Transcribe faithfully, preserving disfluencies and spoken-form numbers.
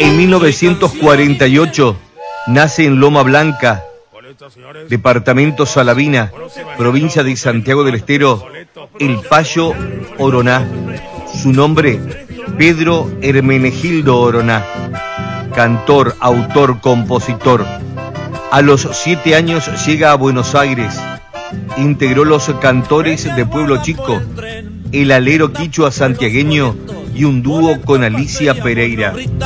En mil novecientos cuarenta y ocho nace en Loma Blanca, departamento Salavina, provincia de Santiago del Estero, el Payo Oroná. Su nombre, Pedro Hermenegildo Oroná. Cantor, autor, compositor. A los siete años llega a Buenos Aires. Integró los Cantores de Pueblo Chico, el Alero Quichua Santiagueño y un dúo con Alicia Pereira.